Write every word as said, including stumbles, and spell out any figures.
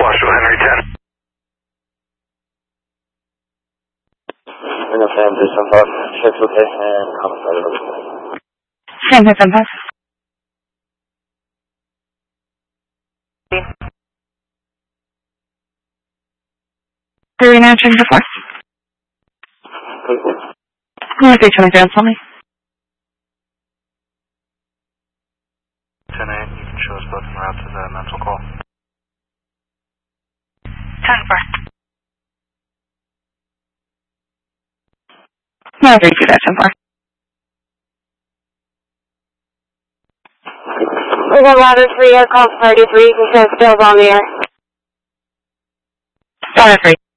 Washington Henry ten. Window fan, do some thought. Shift okay, and homicide over. San Jose ten five. Three nine change the four. Who is H one zero? Tell me. ten eight, you can show us both en route to the mental call. ten four. No, three two dash ten four. We got ladder three, air call thirty-three, you can show us still on the air. Ladder three.